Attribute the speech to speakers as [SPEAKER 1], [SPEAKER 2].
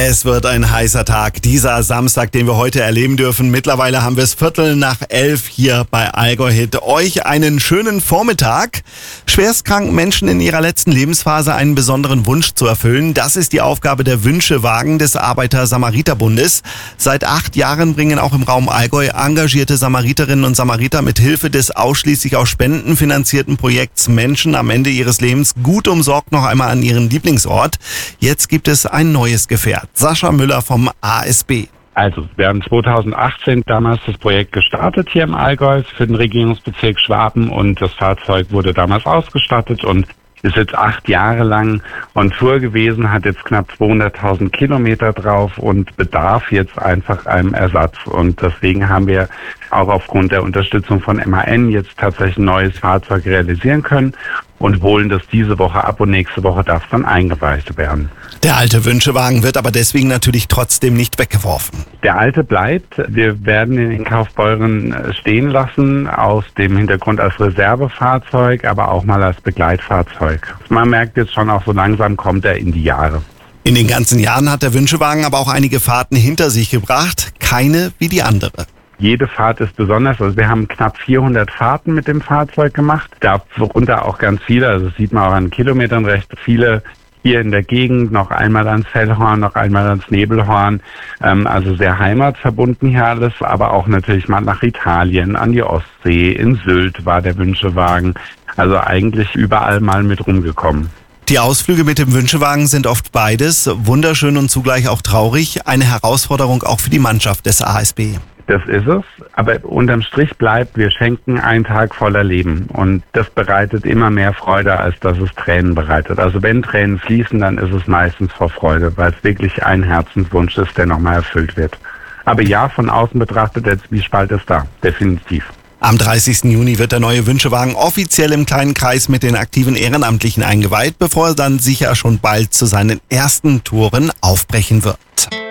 [SPEAKER 1] Es wird ein heißer Tag, dieser Samstag, den wir heute erleben dürfen. Mittlerweile haben wir es 11:15 hier bei Allgäu Hit. Euch einen schönen Vormittag. Schwerstkranken Menschen in ihrer letzten Lebensphase einen besonderen Wunsch zu erfüllen. Das ist die Aufgabe der Wünschewagen des Arbeiter-Samariter-Bundes. Seit 8 Jahren bringen auch im Raum Allgäu engagierte Samariterinnen und Samariter mit Hilfe des ausschließlich aus Spenden finanzierten Projekts Menschen am Ende ihres Lebens gut umsorgt noch einmal an ihren Lieblingsort. Jetzt gibt es ein neues Gefährt. Sascha Müller vom ASB.
[SPEAKER 2] Also, wir haben 2018 damals das Projekt gestartet hier im Allgäu für den Regierungsbezirk Schwaben und das Fahrzeug wurde damals ausgestattet und ist jetzt 8 Jahre lang on Tour gewesen, hat jetzt knapp 200.000 Kilometer drauf und bedarf jetzt einfach einem Ersatz. Und deswegen haben wir auch aufgrund der Unterstützung von MAN jetzt tatsächlich ein neues Fahrzeug realisieren können und holen das diese Woche ab und nächste Woche darf es dann eingeweicht werden.
[SPEAKER 1] Der alte Wünschewagen wird aber deswegen natürlich trotzdem nicht weggeworfen.
[SPEAKER 2] Der alte bleibt. Wir werden ihn in Kaufbeuren stehen lassen, aus dem Hintergrund als Reservefahrzeug, aber auch mal als Begleitfahrzeug. Man merkt jetzt schon auch, so langsam kommt er in die Jahre.
[SPEAKER 1] In den ganzen Jahren hat der Wünschewagen aber auch einige Fahrten hinter sich gebracht. Keine wie die andere.
[SPEAKER 2] Jede Fahrt ist besonders. Also wir haben knapp 400 Fahrten mit dem Fahrzeug gemacht. Darunter auch ganz viele, also das sieht man auch an Kilometern recht viele hier in der Gegend, noch einmal ans Fellhorn, noch einmal ans Nebelhorn. Also sehr heimatverbunden hier alles, aber auch natürlich mal nach Italien, an die Ostsee, in Sylt war der Wünschewagen. Also eigentlich überall mal mit rumgekommen.
[SPEAKER 1] Die Ausflüge mit dem Wünschewagen sind oft beides, wunderschön und zugleich auch traurig. Eine Herausforderung auch für die Mannschaft des ASB.
[SPEAKER 2] Das ist es, aber unterm Strich bleibt, wir schenken einen Tag voller Leben und das bereitet immer mehr Freude, als dass es Tränen bereitet. Also wenn Tränen fließen, dann ist es meistens vor Freude, weil es wirklich ein Herzenswunsch ist, der nochmal erfüllt wird. Aber ja, von außen betrachtet, der Zwiespalt ist da, definitiv.
[SPEAKER 1] Am 30. Juni wird der neue Wünschewagen offiziell im kleinen Kreis mit den aktiven Ehrenamtlichen eingeweiht, bevor er dann sicher schon bald zu seinen ersten Touren aufbrechen wird.